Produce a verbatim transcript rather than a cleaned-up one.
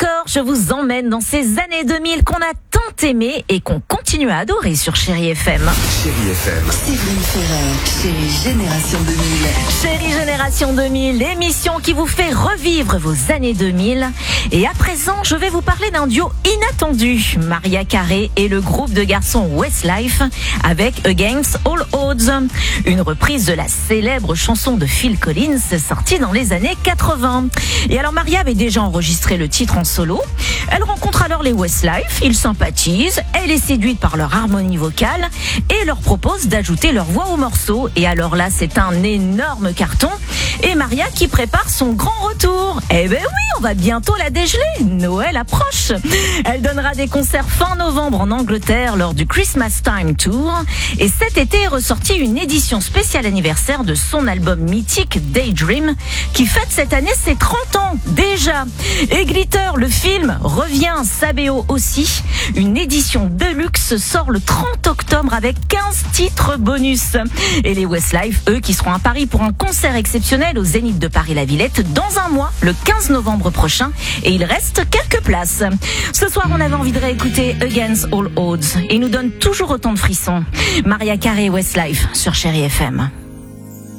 encore, je vous emmène dans ces années deux mille qu'on a tant aimé et qu'on continue à adorer sur Chérie F M. Chérie F M. Séverine Ferrer, Chérie Génération deux mille. Chérie Génération deux mille, l'émission qui vous fait revivre vos années deux mille. Et à présent, je vais vous parler d'un duo inattendu. Mariah Carey et le groupe de garçons Westlife avec Against All Odds. Une reprise de la célèbre chanson de Phil Collins sortie dans les années quatre-vingts. Et alors Mariah avait déjà enregistré le titre en solo. Elle rencontre alors les Westlife, ils sympathisent, elle est séduite par leur harmonie vocale et leur propose d'ajouter leur voix au morceau. Et alors là, c'est un énorme carton. Et Mariah qui prépare son grand retour. Eh ben oui, on va bientôt la dégeler. Noël approche. Elle donnera des concerts fin novembre en Angleterre lors du Christmas Time Tour. Et cet été est ressortie une édition spéciale anniversaire de son album mythique Daydream qui fête cette année ses trente ans déjà. Et Glitter, le film, revient, Sabéo aussi. Une édition deluxe sort le trente octobre avec quinze titres bonus. Et les Westlife, eux, qui seront à Paris pour un concert exceptionnel au Zénith de Paris-la-Villette dans un mois, le quinze novembre prochain. Et il reste quelques places. Ce soir, on avait envie de réécouter Against All Odds et il nous donne toujours autant de frissons. Mariah Carey et Westlife sur Chérie F M.